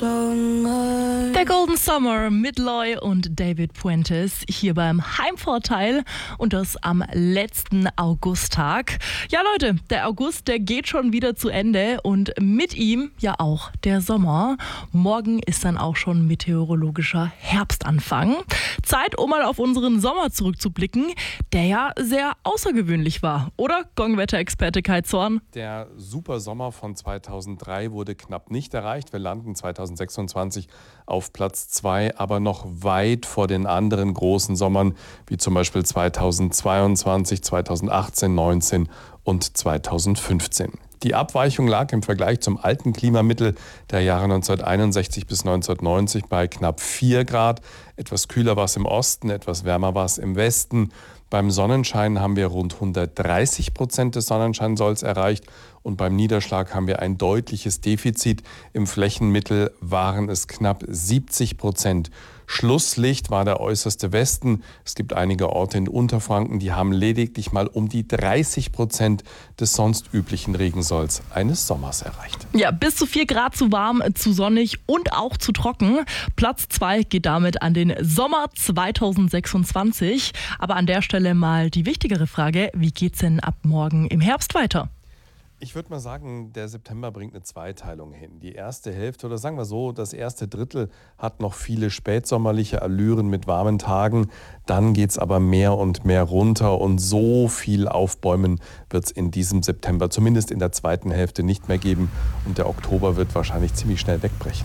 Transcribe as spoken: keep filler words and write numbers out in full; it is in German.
Der Golden Summer mit Loy und David Puentes hier beim Heimvorteil und das am letzten Augusttag. Ja Leute, der August, der geht schon wieder zu Ende und mit ihm ja auch der Sommer. Morgen ist dann auch schon meteorologischer Herbstanfang. Zeit, um mal auf unseren Sommer zurückzublicken, der ja sehr außergewöhnlich war, oder Gongwetter-Experte Kai Zorn? Der Supersommer von zweitausenddrei wurde knapp nicht erreicht. Wir landen zweitausendsechsundzwanzig auf Platz zwei, aber noch weit vor den anderen großen Sommern, wie zum Beispiel zweitausendzweiundzwanzig, zweitausendachtzehn, neunzehn und zweitausendfünfzehn. Die Abweichung lag im Vergleich zum alten Klimamittel der Jahre neunzehnhunderteinundsechzig bis neunzehnhundertneunzig bei knapp vier Grad. Etwas kühler war es im Osten, etwas wärmer war es im Westen. Beim Sonnenschein haben wir rund hundertdreißig Prozent des Sonnenscheinsolls erreicht und beim Niederschlag haben wir ein deutliches Defizit. Im Flächenmittel waren es knapp siebzig Prozent. Schlusslicht war der äußerste Westen. Es gibt einige Orte in Unterfranken, die haben lediglich mal um die dreißig Prozent des sonst üblichen Regensolls eines Sommers erreicht. Ja, bis zu vier Grad zu warm, zu sonnig und auch zu trocken. Platz zwei geht damit an den Sommer zweitausendsechsundzwanzig. Aber an der Stelle mal die wichtigere Frage, wie geht's denn ab morgen im Herbst weiter? Ich würde mal sagen, der September bringt eine Zweiteilung hin. Die erste Hälfte, oder sagen wir so, das erste Drittel hat noch viele spätsommerliche Allüren mit warmen Tagen. Dann geht es aber mehr und mehr runter und so viel Aufbäumen wird es in diesem September, zumindest in der zweiten Hälfte, nicht mehr geben. Und der Oktober wird wahrscheinlich ziemlich schnell wegbrechen.